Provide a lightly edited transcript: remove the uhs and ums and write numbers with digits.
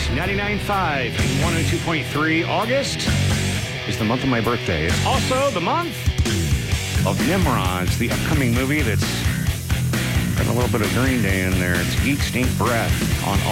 99.5 and 102.3. August is the month of my birthday. It's also the month of Nimrods, the upcoming movie that's got a little bit of Green Day in there. It's Geek Stink Breath on